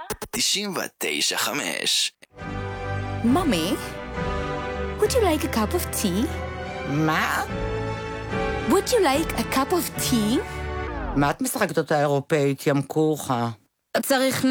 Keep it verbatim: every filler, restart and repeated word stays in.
תשעים ותשע חמש. Mommy, would you like a cup of tea? מה? Would you like a cup of tea? מה את משחקת אותה אירופאית, ים כוחה? צריך